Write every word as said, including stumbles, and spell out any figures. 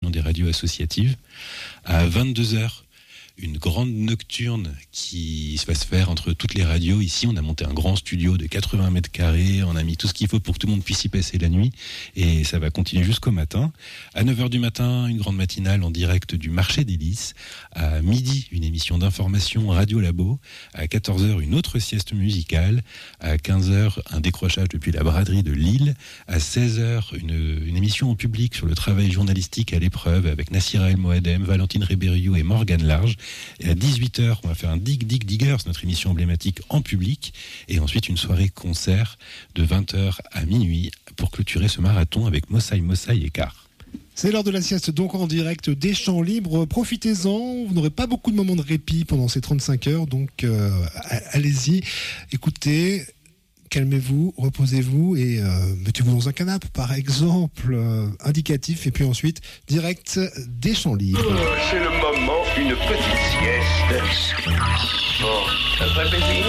l'Union des radios associatives. À vingt-deux heures, une grande nocturne qui va se faire entre toutes les radios. Ici, on a monté un grand studio de quatre-vingts mètres carrés. On a mis tout ce qu'il faut pour que tout le monde puisse y passer la nuit. Et ça va continuer jusqu'au matin. À neuf heures du matin, une grande matinale en direct du marché des Lys. À midi, une émission d'information Radio Labo. À quatorze heures, une autre sieste musicale. À quinze heures, un décrochage depuis la braderie de Lille. À seize heures, une, une émission en public sur le travail journalistique à l'épreuve avec Nassira El Moadem, Valentine Rébériou et Morgane Large. Et à dix-huit heures, on va faire un Dig Dig Diggers, notre émission emblématique en public. Et ensuite, une soirée concert de vingt heures à minuit pour clôturer ce marathon avec Mossai Mossai et Car. C'est l'heure de la sieste, donc en direct des Champs Libres. Profitez-en, vous n'aurez pas beaucoup de moments de répit pendant ces trente-cinq heures, donc euh, allez-y, écoutez, calmez-vous, reposez-vous et euh, mettez-vous dans un canapé, par exemple, euh, indicatif, et puis ensuite, direct des Champs Libres. Oh, c'est le moment, une petite sieste. Bon, ça ferait plaisir.